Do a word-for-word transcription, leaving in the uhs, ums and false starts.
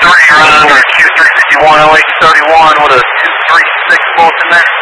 three running under Q three fifty-one oh eight thirty-one with a two three six Fulton there.